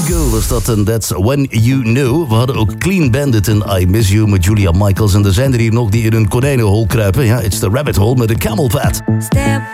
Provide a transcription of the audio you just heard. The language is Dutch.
Go was dat en That's When You Knew. We hadden ook Clean Bandit en I Miss You met Julia Michaels. En er zijn er hier nog die in hun konijnenhol kruipen. Ja, it's the rabbit hole met de Camel Fat.